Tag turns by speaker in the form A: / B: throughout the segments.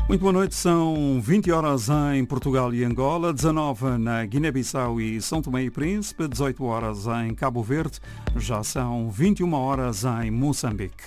A: Muito boa noite, são 20 horas em Portugal e Angola, 19 na Guiné-Bissau e São Tomé e Príncipe, 18 horas em Cabo Verde, já são 21 horas em Moçambique.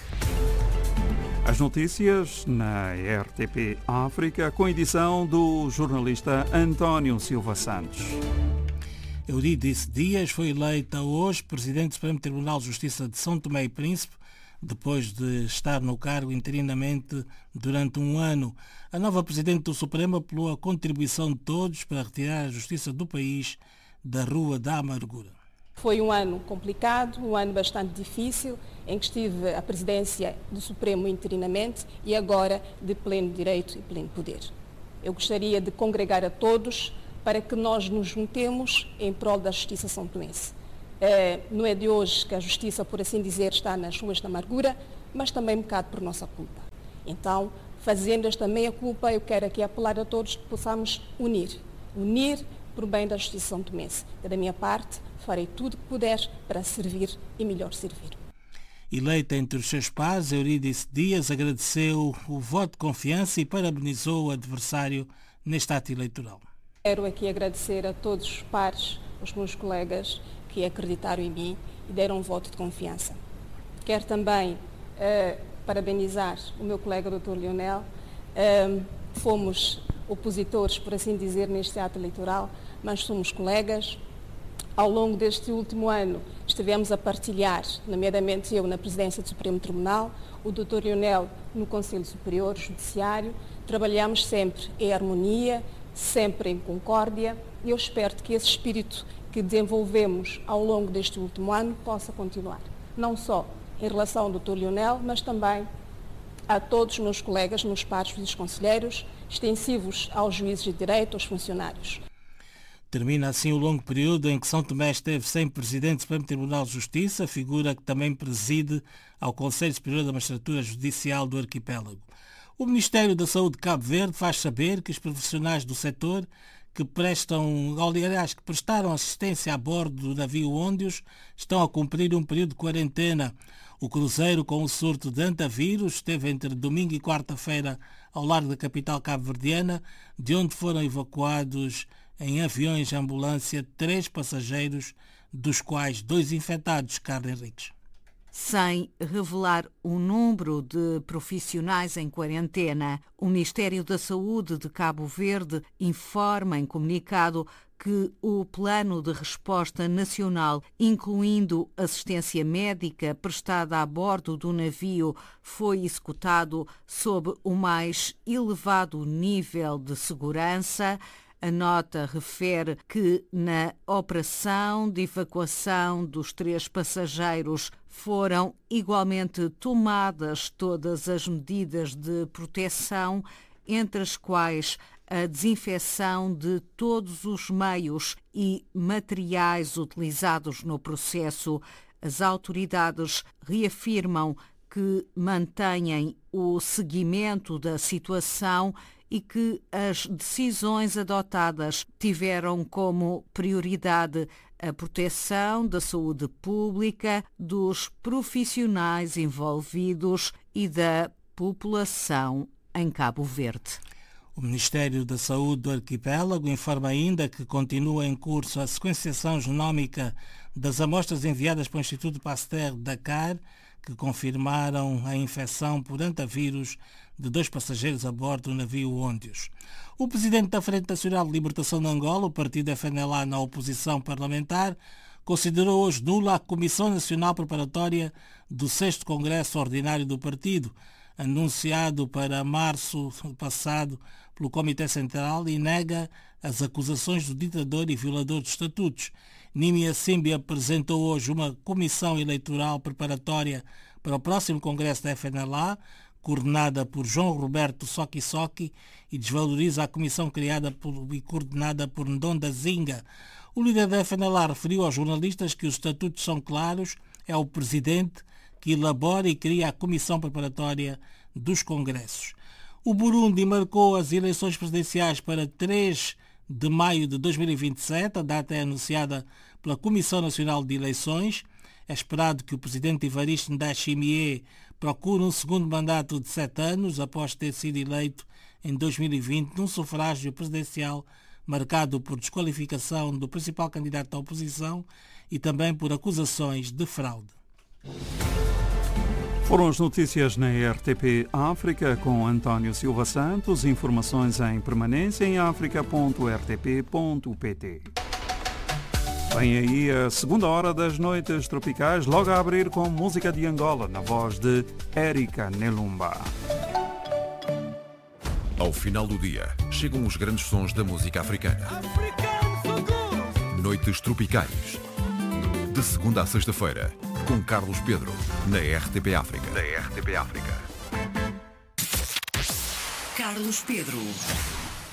A: As notícias na RTP África, com edição do jornalista António Silva Santos.
B: Eurídice Dias foi eleita hoje Presidente do Supremo Tribunal de Justiça de São Tomé e Príncipe, depois de estar no cargo interinamente durante um ano. A nova Presidente do Supremo apelou a contribuição de todos para retirar a justiça do país da rua da amargura.
C: Foi um ano complicado, um ano bastante difícil, em que estive a presidência do Supremo interinamente e agora de pleno direito e pleno poder. Eu gostaria de congregar a todos para que nós nos juntemos em prol da justiça são tomense. Não é de hoje que a justiça, por assim dizer, está nas ruas da amargura, mas também um bocado por nossa culpa. Então, fazendo esta meia-culpa, eu quero aqui apelar a todos que possamos unir por bem da justiça são tomense. Da minha parte, farei tudo o que puder para servir e melhor servir.
B: Eleita entre os seus pares, Eurídice Dias agradeceu o voto de confiança e parabenizou o adversário neste ato eleitoral.
C: Quero aqui agradecer a todos os pares, os meus colegas, que acreditaram em mim e deram um voto de confiança. Quero também parabenizar o meu colega Dr. Leonel. Fomos opositores, por assim dizer, neste ato eleitoral, mas somos colegas. Ao longo deste último ano estivemos a partilhar, nomeadamente eu na presidência do Supremo Tribunal, o Dr. Leonel no Conselho Superior Judiciário. Trabalhamos sempre em harmonia, sempre em concórdia, e eu espero que esse espírito que desenvolvemos ao longo deste último ano possa continuar. Não só em relação ao Dr. Leonel, mas também a todos os meus colegas, meus pares, os conselheiros, extensivos aos juízes de direito, aos funcionários.
B: Termina assim o longo período em que São Tomé esteve sem Presidente do Supremo Tribunal de Justiça, figura que também preside ao Conselho Superior da Magistratura Judicial do Arquipélago. O Ministério da Saúde de Cabo Verde faz saber que os profissionais do setor que prestaram assistência a bordo do navio Ôndios estão a cumprir um período de quarentena. O cruzeiro com o surto de antavírus esteve entre domingo e quarta-feira ao largo da capital cabo-verdiana, de onde foram evacuados em aviões de ambulância 3 passageiros, dos quais 2 infectados, Carla Henriques.
D: Sem revelar o número de profissionais em quarentena, o Ministério da Saúde de Cabo Verde informa em comunicado que o Plano de Resposta Nacional, incluindo assistência médica prestada a bordo do navio, foi executado sob o mais elevado nível de segurança. A nota refere que na operação de evacuação dos 3 passageiros foram igualmente tomadas todas as medidas de proteção, entre as quais a desinfecção de todos os meios e materiais utilizados no processo. As autoridades reafirmam que mantêm o seguimento da situação e que as decisões adotadas tiveram como prioridade a proteção da saúde pública, dos profissionais envolvidos e da população em Cabo Verde.
B: O Ministério da Saúde do Arquipélago informa ainda que continua em curso a sequenciação genómica das amostras enviadas para o Instituto Pasteur de Dakar, que confirmaram a infecção por antavírus de 2 passageiros a bordo do navio Ôndios. O presidente da Frente Nacional de Libertação de Angola, o partido FNLA na oposição parlamentar, considerou hoje nula a Comissão Nacional Preparatória do 6º Congresso Ordinário do partido, anunciado para março passado pelo Comitê Central, e nega as acusações do ditador e violador dos estatutos. Nimia Simbi apresentou hoje uma comissão eleitoral preparatória para o próximo Congresso da FNLA, coordenada por João Roberto Soki Soki, e desvaloriza a comissão criada e coordenada por Ndonda Zinga. O líder da FNLA referiu aos jornalistas que os estatutos são claros, é o presidente que elabora e cria a comissão preparatória dos congressos. O Burundi marcou as eleições presidenciais para 3 de maio de 2027, a data é anunciada pela Comissão Nacional de Eleições. É esperado que o presidente Evariste Ndayishimiye procure um segundo mandato de 7 anos após ter sido eleito em 2020 num sufrágio presidencial marcado por desqualificação do principal candidato da oposição e também por acusações de fraude.
A: Foram as notícias na RTP África com António Silva Santos. Informações em permanência em africa.rtp.pt. Vem aí a segunda hora das noites tropicais, logo a abrir com música de Angola, na voz de Érica Nelumba.
E: Ao final do dia, chegam os grandes sons da música africana. Noites tropicais. De segunda a sexta-feira, com Carlos Pedro, na RTP África.
F: Carlos Pedro.